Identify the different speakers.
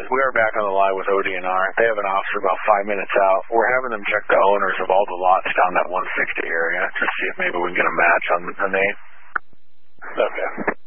Speaker 1: apologize. We are back on the line with ODNR. They have an officer about 5 minutes out. We're having them check the owners of all the lots down that 160 area to see if maybe we can get a match on the name.
Speaker 2: Okay.